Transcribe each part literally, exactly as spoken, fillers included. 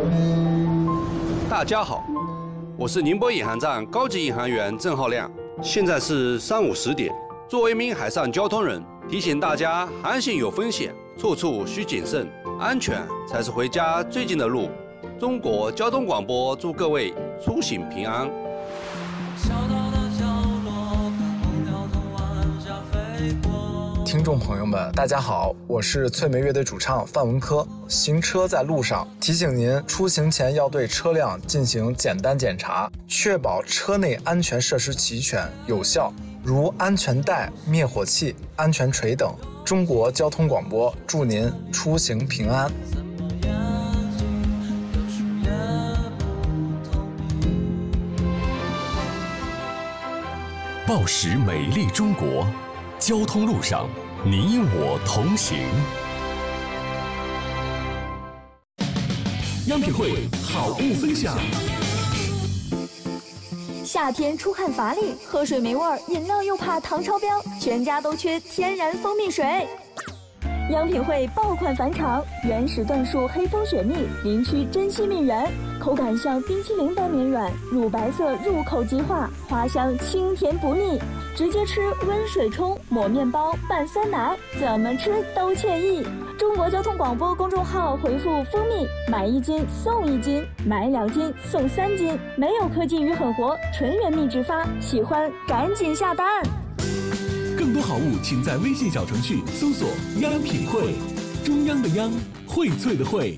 大家好，我是宁波引航站高级引航员郑浩亮。现在是上午十点。作为一名海上交通人，提醒大家，航行有风险，处处需谨慎，安全才是回家最近的路。中国交通广播祝各位出行平安。 听众朋友们，大家好，我是翠梅乐队主唱范文科。行车在路上，提醒您出行前要对车辆进行简单检查，确保车内安全设施齐全有效，如安全带、灭火器、安全锤等。中国交通广播祝您出行平安。 报时美丽中国，交通路上你我同行。央品汇好物分享。 夏天出汗乏力，喝水没味儿，饮料又怕糖超标，全家都缺天然蜂蜜水。央品汇爆款返场，原始椴树黑蜂雪蜜，林区珍稀蜜源，口感像冰淇淋般绵软，乳白色入口即化，花香清甜不腻，直接吃温水冲，抹面包拌酸奶，怎么吃都惬意。中国交通广播公众号回复蜂蜜，买一斤送一斤，买两斤送三斤，没有科技与狠活，纯原蜜直发，喜欢赶紧下单。 更多好物请在微信小程序搜索央品汇，中央的央，荟萃的荟。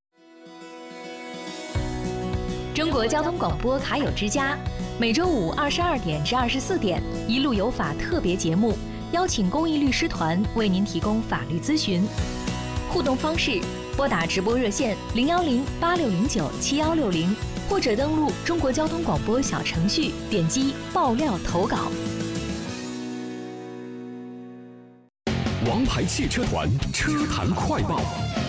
中国交通广播卡友之家，每周五二十二点至二十四点，一路有法特别节目，邀请公益律师团为您提供法律咨询。互动方式：拨打直播热线零幺零八六零九七幺六零，或者登录中国交通广播小程序，点击爆料投稿。 王牌汽车团车坛快报。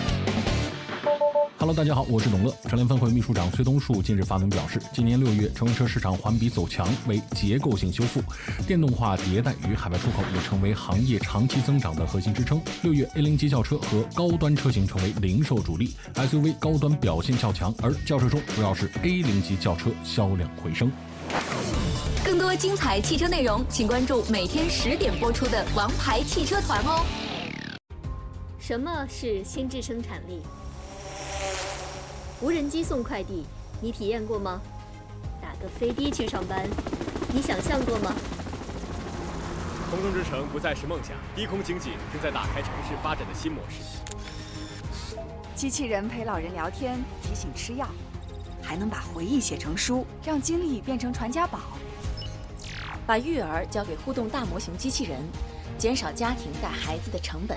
Hello， 大家好，我是董乐。乘联分会秘书长崔东树近日发文表示，今年六月乘用车市场环比走强为结构性修复，电动化迭代与海外出口也成为行业长期增长的核心支撑。六月 A 零级轿车和高端车型成为零售主力 ，S U V 高端表现较强，而轿车中主要是 A 零级轿车销量回升。 更多精彩汽车内容，请关注每天十点播出的《王牌汽车团》哦。 什么是心智生产力？无人机送快递，你体验过吗？打个飞的去上班，你想象过吗？ 空中之城不再是梦想，低空经济正在打开城市发展的新模式。 机器人陪老人聊天，提醒吃药，还能把回忆写成书，让经历变成传家宝。 把育儿交给互动大模型机器人，减少家庭带孩子的成本。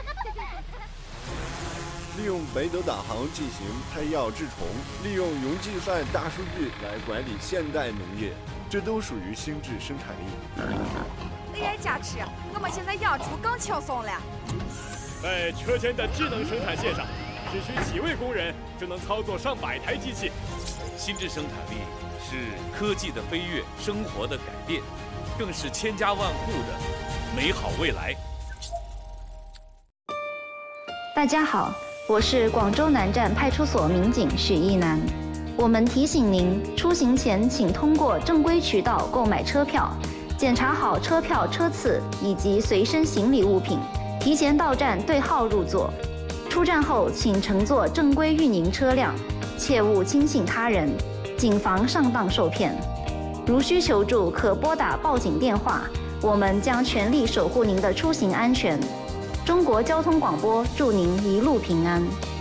利用北斗导航进行配药治虫，利用云计算大数据来管理现代农业，这都属于心智生产力。 A I 加持，我们现在养猪更轻松了。 在车间的智能生产线上，只需几位工人就能操作上百台机器。 心智生产力是科技的飞跃，生活的改变，更是千家万户的美好未来。 大家好，我是广州南站派出所民警许一楠。我们提醒您，出行前请通过正规渠道购买车票，检查好车票车次以及随身行李物品，提前到站对号入座。出站后请乘坐正规运营车辆，切勿轻信他人，谨防上当受骗。如需求助，可拨打报警电话，我们将全力守护您的出行安全。中国交通广播祝您一路平安。